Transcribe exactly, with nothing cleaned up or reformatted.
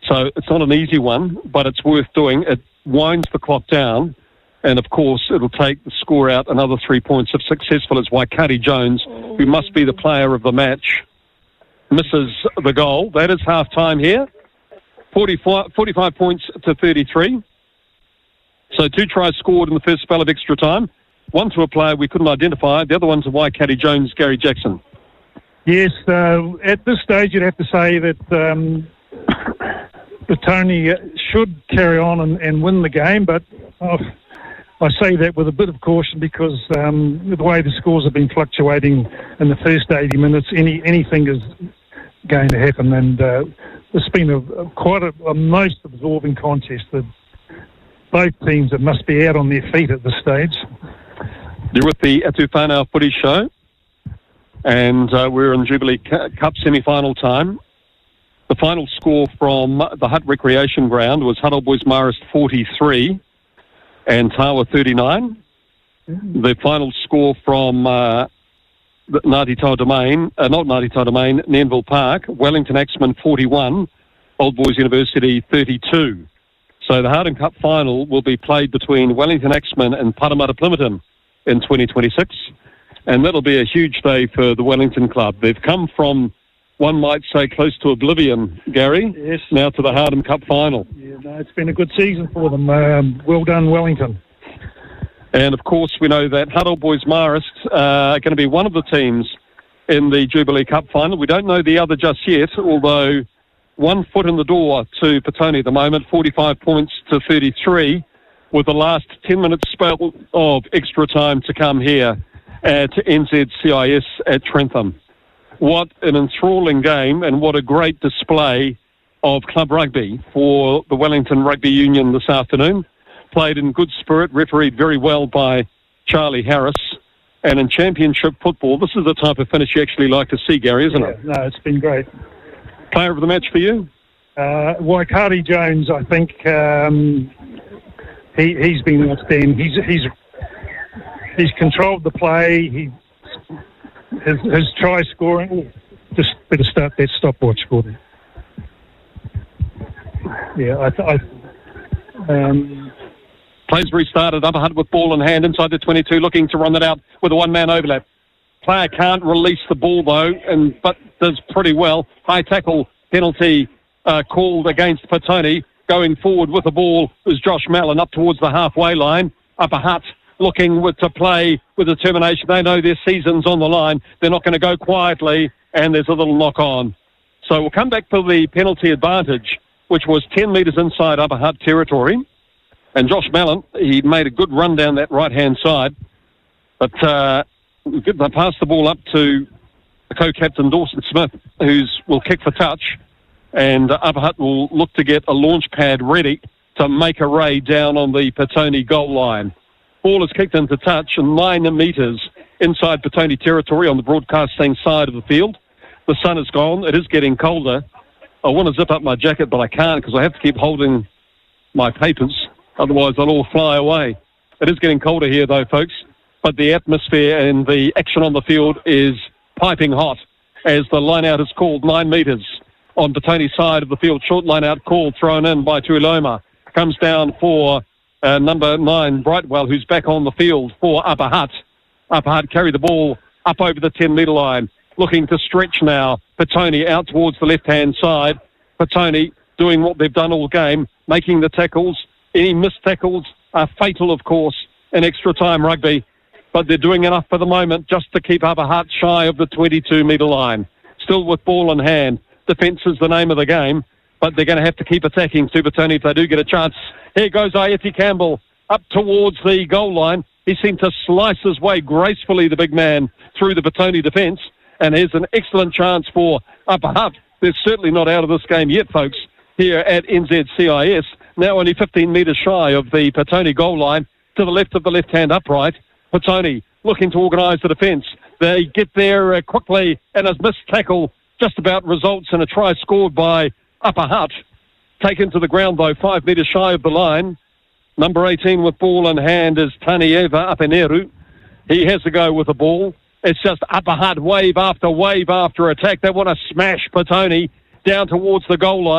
So it's not an easy one, but it's worth doing. It winds the clock down, and of course it'll take the score out another three points if successful as Waikato Jones, who must be the player of the match, misses the goal. That is half-time here. forty-five, forty-five points to thirty-three. So two tries scored in the first spell of extra time. One to a player we couldn't identify. The other one to Waikato Jones, Gary Jackson. Yes, uh, at this stage you'd have to say that um, Tony should carry on and, and win the game, but uh, I say that with a bit of caution because um, the way the scores have been fluctuating in the first eighty minutes, any anything is going to happen, and uh, it's been a, a quite a, a most absorbing contest. The, both teams that must be out on their feet at this stage. You're with the Atu Whanau Footy Show, and uh, we're in Jubilee Cup semi-final time. The final score from the Hutt Recreation Ground was Huddle Boys Marist forty-three and Tawa thirty-nine. Mm. The final score from uh, Ngāti Toa Domain, uh, not Ngāti Toa Domain, Nairnville Park, Wellington Axemen forty-one, Old Boys University thirty-two. So the Harding Cup final will be played between Wellington Axemen and Parramatta Plimerton in twenty twenty-six. And that'll be a huge day for the Wellington club. They've come from, one might say, close to oblivion, Gary, yes, now to the Harding Cup final. Yeah, no, it's been a good season for them. Um, well done, Wellington. And, of course, we know that Huddle Boys Marist uh, are going to be one of the teams in the Jubilee Cup final. We don't know the other just yet, although one foot in the door to Petone at the moment, forty-five points to thirty-three, with the last ten-minute spell of extra time to come here at N Z C I S at Trentham. What an enthralling game and what a great display of club rugby for the Wellington Rugby Union this afternoon. Played in good spirit, refereed very well by Charlie Harris. And in championship football, this is the type of finish you actually like to see, Gary, isn't yeah, it? No, it's been great. Player of the match for you? Uh, Waikato Jones, I think um, he, he's been outstanding. He's, he's, he's controlled the play. He, his, his try scoring. Just better start that stopwatch for them. Yeah, I, th- I um, Plays restarted, Upper Hutt with ball in hand inside the twenty-two, looking to run that out with a one-man overlap. Player can't release the ball though, and but does pretty well. High tackle penalty uh, called against Petone. Going forward with the ball is Josh Mallon up towards the halfway line. Upper Hutt looking with, to play with determination. They know their season's on the line. They're not going to go quietly, and there's a little knock-on. So we'll come back for the penalty advantage, which was ten metres inside Upper Hutt territory. And Josh Mallon, he made a good run down that right-hand side. But uh, they pass the ball up to the co-captain Dawson Smith, who will kick for touch. And uh, Upper Hutt will look to get a launch pad ready to make a raid down on the Petone goal line. Ball is kicked into touch and nine metres inside Petone territory on the broadcasting side of the field. The sun is gone. It is getting colder. I want to zip up my jacket, but I can't because I have to keep holding my papers. Otherwise, they'll all fly away. It is getting colder here, though, folks. But the atmosphere and the action on the field is piping hot as the line-out is called nine metres on Petone's side of the field. Short line-out call thrown in by Tuiloma. Comes down for uh, number nine, Brightwell, who's back on the field for Upper Hutt. Upper Hutt carry the ball up over the ten-metre line. Looking to stretch now. Petone out towards the left-hand side. Petone doing what they've done all game, making the tackles. Any missed tackles are fatal, of course, in extra time rugby, but they're doing enough for the moment just to keep Upper Hutt shy of the twenty-two metre line. Still with ball in hand. Defence is the name of the game, but they're going to have to keep attacking Tupatoni if they do get a chance. Here goes Aieti Campbell up towards the goal line. He seemed to slice his way gracefully, the big man, through the Petone defence, and here's an excellent chance for Upper Hutt. They're certainly not out of this game yet, folks, here at N Z C I S. Now only fifteen metres shy of the Petone goal line to the left of the left-hand upright. Petone looking to organise the defence. They get there uh, quickly, and a missed tackle just about results in a try scored by Upper Hutt. Taken to the ground, though, five metres shy of the line. Number eighteen with ball in hand is Tanieva Apeneru. He has to go with the ball. It's just Upper Hutt, wave after wave after attack. They want to smash Petone down towards the goal line.